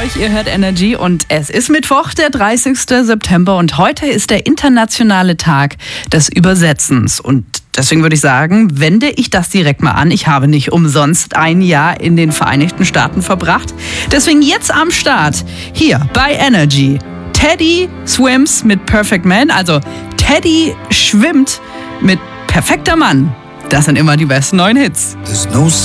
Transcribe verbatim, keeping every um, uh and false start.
euch, ihr hört Energy und es ist Mittwoch, der dreißigster September und heute ist der internationale Tag des Übersetzens und deswegen würde ich sagen, wende ich das direkt mal an. Ich habe nicht umsonst ein Jahr in den Vereinigten Staaten verbracht. Deswegen jetzt am Start, hier bei Energy. Teddy swims mit Perfect Man, also Teddy schwimmt mit perfekter Mann. Das sind immer die besten neuen Hits.